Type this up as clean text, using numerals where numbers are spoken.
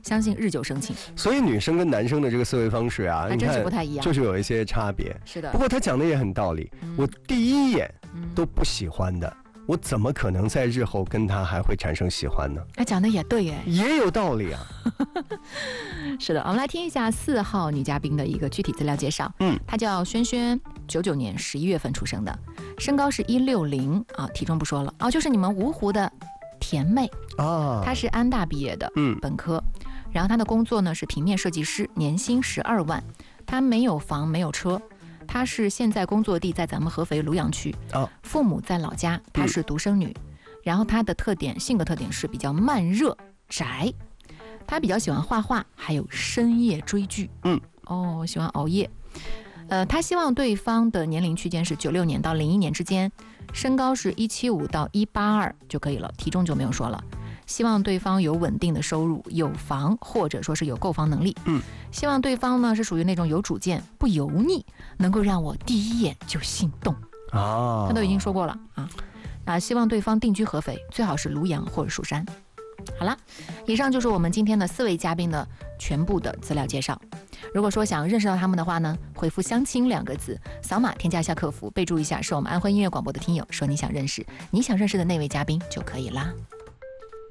相信日久生情。 所以女生跟男生的这个思维方式啊， 还真是不太一样， 就是有一些差别。 是的。 不过他讲的也很道理，我第一眼都不喜欢的，我怎么可能在日后跟他还会产生喜欢呢？ 哎，讲的也对耶， 也有道理啊。 是的，我们来听一下4号女嘉宾的一个具体资料介绍。她叫萱萱，99年11月份出生的，身高是160啊，体重不说了啊，就是你们芜湖的甜妹啊。她是安大毕业的，本科，然后她的工作呢是平面设计师，年薪12万。她没有房没有车，她是现在工作地在咱们合肥庐阳区，父母在老家，她是独生女。然后她的性格特点是比较慢热宅，她比较喜欢画画，还有深夜追剧。喜欢熬夜。她希望对方的年龄区间是96年到01年之间，身高是175到182就可以了，体重就没有说了。希望对方有稳定的收入，有房或者说是有购房能力。希望对方呢是属于那种有主见、不油腻，能够让我第一眼就心动啊。他都已经说过了啊。希望对方定居合肥，最好是庐阳或者蜀山。好了，以上就是我们今天的4位嘉宾的全部的资料介绍。如果说想认识到他们的话呢，回复相亲2个字，扫码添加一下客服，备注一下是我们安徽音乐广播的听友，说你想认识的那位嘉宾就可以啦。